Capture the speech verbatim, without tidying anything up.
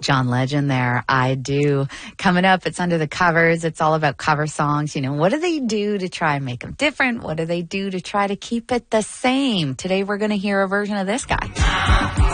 John Legend there, I Do. Coming up, it's Under the Covers. It's all about cover songs. You know, what do they do to try and make them different? What do they do to try to keep it the same? Today, we're going to hear a version of this guy.